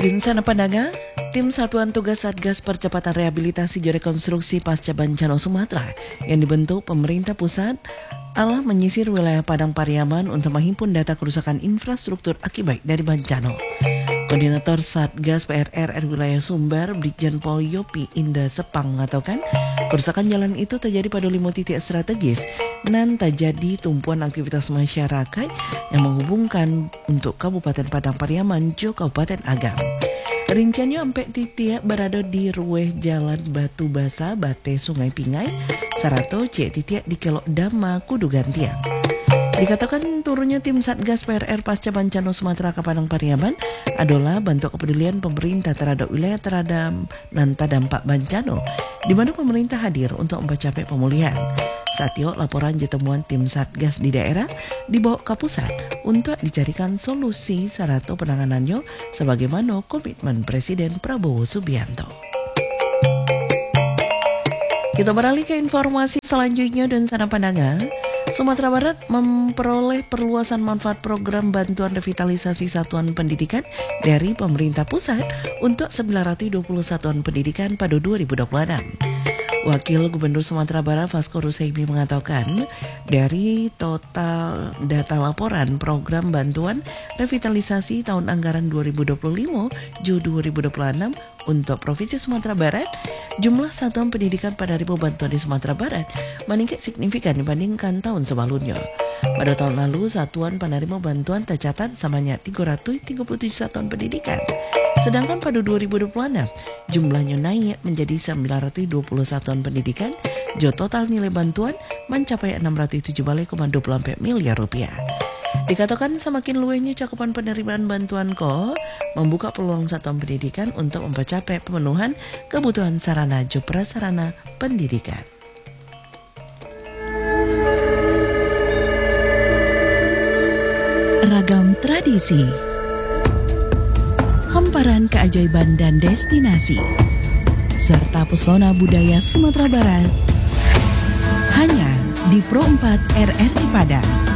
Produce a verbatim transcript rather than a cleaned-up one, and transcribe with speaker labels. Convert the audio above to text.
Speaker 1: Din sana Pandaga, tim Satuan Tugas Satgas Percepatan Rehabilitasi dan Rekonstruksi Pasca Bencana Sumatera yang dibentuk pemerintah pusat telah menyisir wilayah Padang Pariaman untuk menghimpun data kerusakan infrastruktur akibat dari bencana. Koordinator Satgas P R R Wilayah Sumber, Brigjen Pol Yopi Indra Sepang mengatakan kerusakan jalan itu terjadi pada lima titik strategis dan terjadi tumpuan aktivitas masyarakat yang menghubungkan untuk Kabupaten Padang Pariaman jo Kabupaten Agam. Rinciannya empat titik berada di ruweh Jalan Batu Basa, Bate Sungai Pingai, Sarato, C titik di Kelok Dama, Kudu Gantiang. Dikatakan turunnya tim Satgas P R R Pasca Bencana Sumatera ke Padang Pariaman adalah bentuk kepedulian pemerintah terhadap wilayah terhadap nanta dampak bencana, di mana pemerintah hadir untuk mencapai pemulihan. Saat itu laporan temuan tim Satgas di daerah dibawa ke pusat untuk dicarikan solusi serta penanganannya sebagaimana komitmen Presiden Prabowo Subianto. Kita beralih ke informasi selanjutnya dan sana pandangan. Sumatera Barat memperoleh perluasan manfaat program bantuan revitalisasi satuan pendidikan dari pemerintah pusat untuk sembilan ratus dua puluh satuan pendidikan pada dua ribu dua puluh enam. Wakil Gubernur Sumatera Barat Vasco Rusemi mengatakan dari total data laporan program bantuan revitalisasi tahun anggaran dua ribu dua puluh lima sampai dua ribu dua puluh enam untuk Provinsi Sumatera Barat, jumlah satuan pendidikan penerima bantuan di Sumatera Barat meningkat signifikan dibandingkan tahun sebelumnya. Pada tahun lalu, satuan penerima bantuan tercatat sebanyak tiga ratus tiga puluh tujuh satuan pendidikan. Sedangkan pada dua ribu dua puluh enam, jumlahnya naik menjadi sembilan ratus dua puluh satuan pendidikan, jo total nilai bantuan mencapai enam ratus tujuh belas koma dua puluh empat miliar rupiah. Dikatakan semakin luasnya cakupan penerimaan bantuan ko membuka peluang satuan pendidikan untuk mencapai pemenuhan kebutuhan sarana jo prasarana pendidikan.
Speaker 2: Ragam tradisi, hamparan keajaiban dan destinasi, serta pesona budaya Sumatera Barat hanya di Pro empat R R I Padang.